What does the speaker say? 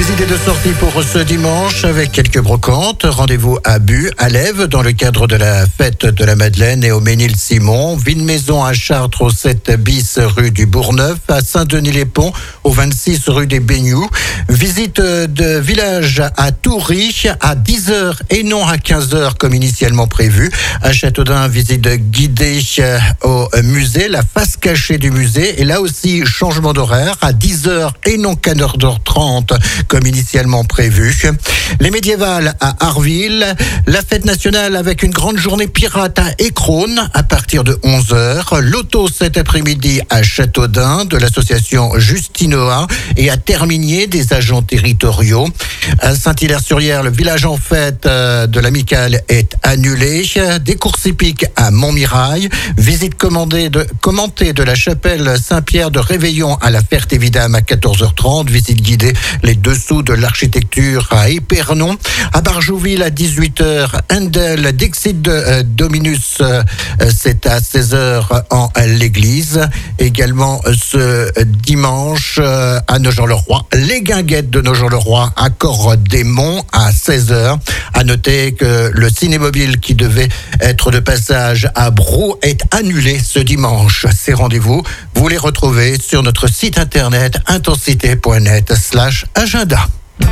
Des idées de sortie pour ce dimanche avec quelques brocantes. Rendez-vous à Bu, à Lèves, dans le cadre de la fête de la Madeleine et au Ménil-Simon. Ville-Maison à Chartres au 7 bis rue du Bourgneuf. À Saint-Denis-les-Ponts au 26 rue des Baignoux. Visite de village à Toury à 10h et non à 15h comme initialement prévu. À Châteaudun, visite guidée au musée, la face cachée du musée. Et là aussi, changement d'horaire à 10h et non 15h30 comme initialement prévu. Les médiévales à Arville, la fête nationale avec une grande journée pirate à Écrone à partir de 11h. L'auto cet après-midi à Châteaudun de l'association Justinoa et à Terminier des agents territoriaux. À Saint-Hilaire-sur-Yerre, le village en fête de l'Amicale est annulé. Des courses hippiques à Montmirail. Visite commentée de la chapelle Saint-Pierre de Réveillon à la Ferté-Vidame à 14h30. Visite guidée les dessous de l'architecture à Épernon. À Barjouville à 18h, Handel, Dixit de Dominus, c'est à 16h en l'église. Également ce dimanche à Nogent-le-Roi, les guinguettes de Nogent-le-Roi à Corps-des-Monts à 16h. À noter que le cinémobile qui devait être de passage à Brou est annulé ce dimanche. Ces rendez-vous, vous les retrouvez sur notre site internet intensité.net/agenda.